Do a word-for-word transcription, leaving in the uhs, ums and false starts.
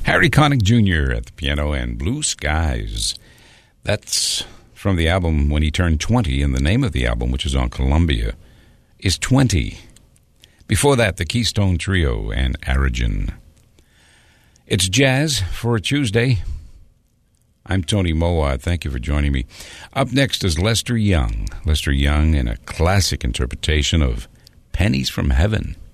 Harry Connick Junior at the piano and Blue Skies. That's from the album when he turned twenty, and the name of the album, which is on Columbia, is twenty. Before that, the Keystone Trio and Aragen. It's jazz for a Tuesday. I'm Tony Mowat. Thank you for joining me. Up next is Lester Young. Lester Young in a classic interpretation of Pennies from Heaven.